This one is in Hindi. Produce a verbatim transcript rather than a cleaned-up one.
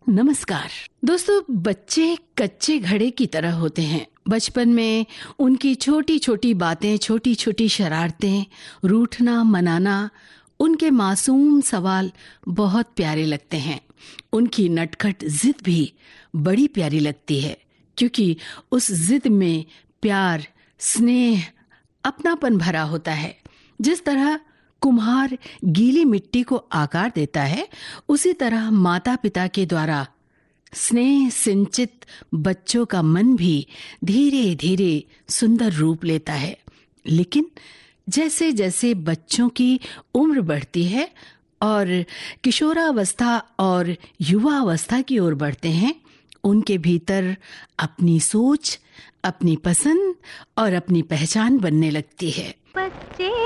नमस्कार दोस्तों, बच्चे कच्चे घड़े की तरह होते हैं। बचपन में उनकी छोटी छोटी बातें, छोटी छोटी शरारतें, रूठना मनाना, उनके मासूम सवाल बहुत प्यारे लगते हैं। उनकी नटखट जिद भी बड़ी प्यारी लगती है, क्योंकि उस जिद में प्यार, स्नेह, अपनापन भरा होता है। जिस तरह कुम्हार गीली मिट्टी को आकार देता है, उसी तरह माता पिता के द्वारा स्नेह सिंचित बच्चों का मन भी धीरे धीरे सुंदर रूप लेता है। लेकिन जैसे जैसे बच्चों की उम्र बढ़ती है और किशोरावस्था और युवावस्था की ओर बढ़ते हैं, उनके भीतर अपनी सोच, अपनी पसंद और अपनी पहचान बनने लगती है। बच्चे